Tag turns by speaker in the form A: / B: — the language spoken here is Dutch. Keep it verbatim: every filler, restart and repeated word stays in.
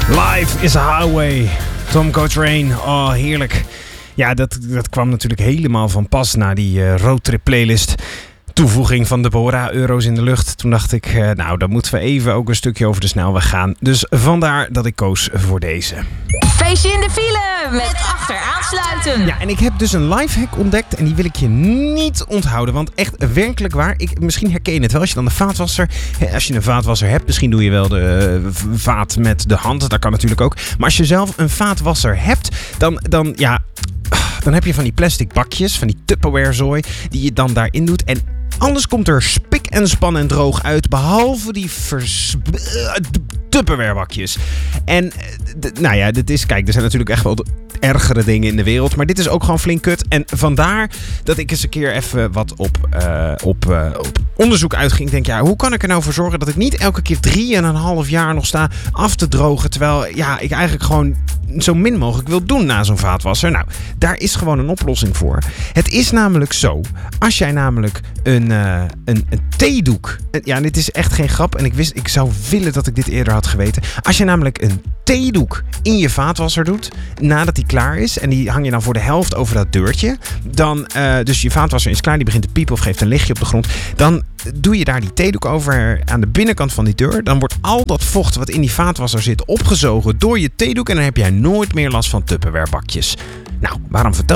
A: Life is a Highway. Tom Coltrane. Oh, heerlijk. Ja, dat, dat kwam natuurlijk helemaal van pas na die uh, roadtrip playlist. Toevoeging van de Bora-euro's in de lucht. Toen dacht ik, uh, nou, dan moeten we even ook een stukje over de snelweg gaan. Dus vandaar dat ik koos voor deze.
B: Feestje in de file met achteraansluiten.
A: Ja, en ik heb dus een lifehack ontdekt en die wil ik je niet onthouden. Want echt werkelijk waar, ik, misschien herken je het wel als je dan de vaatwasser... Als je een vaatwasser hebt, misschien doe je wel de uh, vaat met de hand. Dat kan natuurlijk ook. Maar als je zelf een vaatwasser hebt, dan, dan ja... Dan heb je van die plastic bakjes, van die Tupperware zooi, die je dan daarin doet. En alles komt er spik en span en droog uit, behalve die vers... Tupperware bakjes. En d- nou ja, dit is, kijk, er zijn natuurlijk echt wel ergere dingen in de wereld, maar dit is ook gewoon flink kut. En vandaar dat ik eens een keer even wat op, uh, op, uh, op onderzoek uitging. Ik denk, ja, hoe kan ik er nou voor zorgen dat ik niet elke keer drie en een half jaar nog sta af te drogen, terwijl ja, ik eigenlijk gewoon zo min mogelijk wil doen na zo'n vaatwasser. Nou, daar is gewoon een oplossing voor. Het is namelijk zo, als jij namelijk een, uh, een, een theedoek... Ja, dit is echt geen grap en ik wist, ik zou willen dat ik dit eerder had geweten. Als je namelijk een theedoek in je vaatwasser doet, nadat die klaar is, en die hang je dan voor de helft over dat deurtje, dan, uh, dus je vaatwasser is klaar, die begint te piepen of geeft een lichtje op de grond, dan doe je daar die theedoek over aan de binnenkant van die deur. Dan wordt al dat vocht wat in die vaatwasser zit opgezogen door je theedoek en dan heb jij nooit meer last van Tupperware bakjes. Nou, waarom vertel